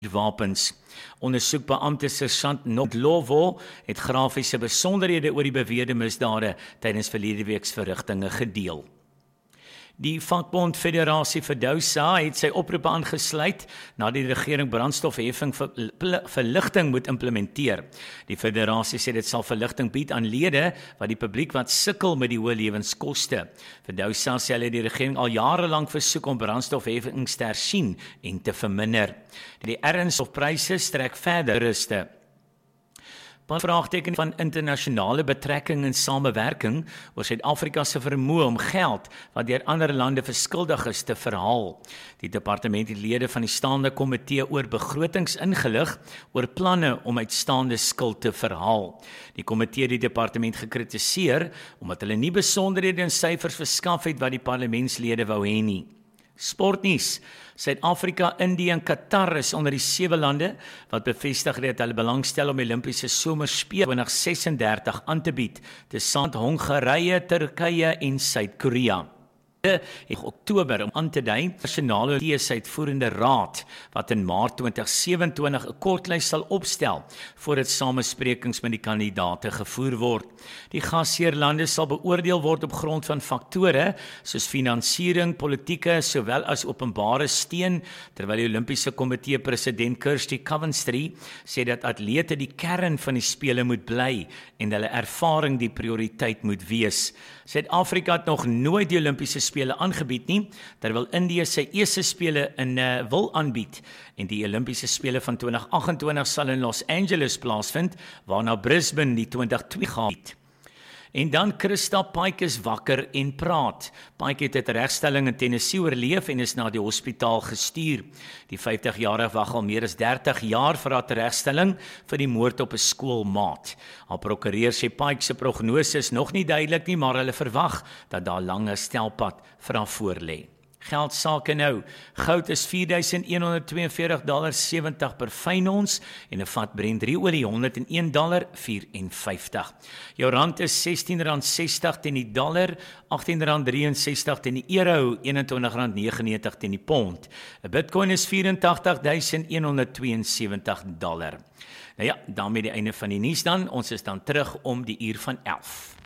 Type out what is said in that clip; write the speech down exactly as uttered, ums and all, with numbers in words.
wapens. Ondersoekbeampte Sergeant Nodlovo het grafiese besonderhede oor die beweerde misdade tydens verlede week se verrigtinge gedeel. Die vakbond Federasie vir Dousa het sy oproepe aangesluit na die regering brandstofheffing verligting moet implementeer. Die federasie sê dit sal verligting bied aan lede wat die publiek wat sukkel met die hoë lewenskoste. Vir Dousa sê hulle die regering al jare lank versoek om brandstofheffings te hersien en te verminder. Die ernsstofpryse strek verder ruste. Vraagteken van internasionale betrekking en samewerking oor Suid-Afrika se vermoë om geld wat deur ander lande verskuldig is te verhaal. Die departement het lede van die staande komitee oor begrotings ingelig oor planne om uitstaande skuld te verhaal. Die komitee het die departement gekritiseer omdat hulle nie besonderhede en syfers verskaf het wat die parlementslede wou hê nie. Sportnuus. Suid-Afrika, Indië en Qatar is onder die sewe lande wat bevestig het dat hulle belangstel om die Olimpiese Somerspele twintig ses en dertig aan te bied, tesame Hongarye, Turkye en Suid-Korea. In Oktober om aan te dui, nasionale uitvoerende raad wat in Maart twintig sewentydig 'n kortlys sal opstel voordat samesprekings met die kandidaate gevoer word. Die gasheerlande sal beoordeel word op grond van faktore soos finansiering, politieke sowel as openbare steun, terwyl die Olimpiese Komitee president Kirsty Coventry sê dat atlete die kern van die spele moet bly en hulle ervaring die prioriteit moet wees. Suid-Afrika het nog nooit die Olimpiese spele aangebied nie, terwyl Indië sy eerste spele in uh, wil aanbied en die Olimpiese spele van twintig agt en twintig sal in Los Angeles plaasvind, waarna Brisbane die twintig twee gaan bied. En dan Christa Pike is wakker en praat. Pike het 'n regstelling in Tennessee oorleef en is na die hospitaal gestuur. Die vyftig-jarige wag al meer as dertig jaar vir haar regstelling vir die moord op 'n skoolmaat. Haar prokureur sê Pike se prognose is nog nie duidelik nie, maar hulle verwag dat daar 'n lang herstelpad vir haar voorlê. Geldsake nou. Goud is vier duisend een honderd tweeënveertig komma sewentig dollar per fyn ons en 'n vat Brent olie honderd en een komma vyfenveertig. Jou rand is sestien rand sestig teen die dollar, agttien rand drieënsestig teen die euro, eenentwintig rand negenennegentig teen die pond. 'n Bitcoin is vyfentagtig duisend een honderd tweeënsewentig dollar. Nou ja, daarmee die einde van die nuus dan. Ons is dan terug om die uur van elf.